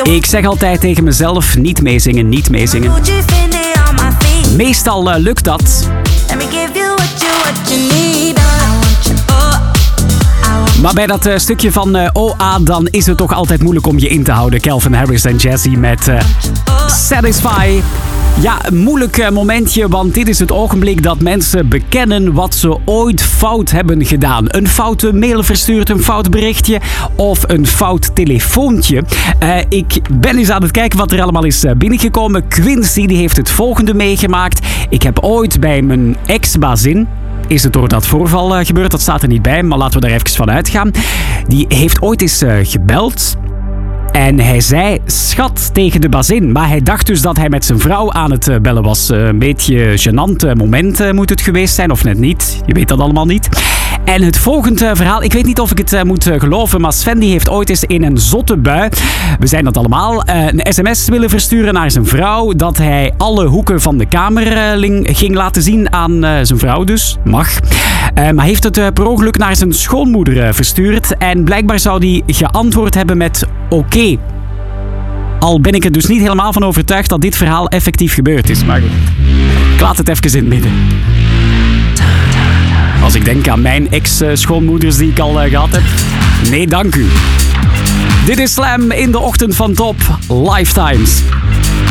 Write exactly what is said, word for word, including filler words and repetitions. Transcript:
Ik zeg altijd tegen mezelf, niet meezingen, niet meezingen. Meestal uh, lukt dat. Maar bij dat uh, stukje van uh, O A, dan is het toch altijd moeilijk om je in te houden. Calvin Harris en Jazzy met uh, Satisfy. Ja, een moeilijk uh, momentje, want dit is het ogenblik dat mensen bekennen wat ze ooit fout hebben gedaan. Een foute mail verstuurd, een fout berichtje of een fout telefoontje. Uh, ik ben eens aan het kijken wat er allemaal is uh, binnengekomen. Quincy die heeft het volgende meegemaakt. Ik heb ooit bij mijn ex-bazin... Is het door dat voorval uh, gebeurd? Dat staat er niet bij, maar laten we daar even van uitgaan. Die heeft ooit eens uh, gebeld. En hij zei schat tegen de bazin. Maar hij dacht dus dat hij met zijn vrouw aan het uh, bellen was. Uh, een beetje gênant uh, moment uh, moet het geweest zijn, of net niet. Je weet dat allemaal niet. En het volgende uh, verhaal, ik weet niet of ik het uh, moet uh, geloven, maar Sven die heeft ooit eens in een zotte bui, we zijn dat allemaal, uh, een sms willen versturen naar zijn vrouw, dat hij alle hoeken van de kamer uh, ging laten zien aan uh, zijn vrouw dus. Mag. Uh, maar heeft het uh, per ongeluk naar zijn schoonmoeder uh, verstuurd. En blijkbaar zou hij geantwoord hebben met oké. Okay. Al ben ik er dus niet helemaal van overtuigd dat dit verhaal effectief gebeurd is. Maar ik laat het even in het midden. Als ik denk aan mijn ex-schoonmoeders die ik al uh, gehad heb. Nee, dank u. Dit is Slam in de ochtend van Top Lifetimes.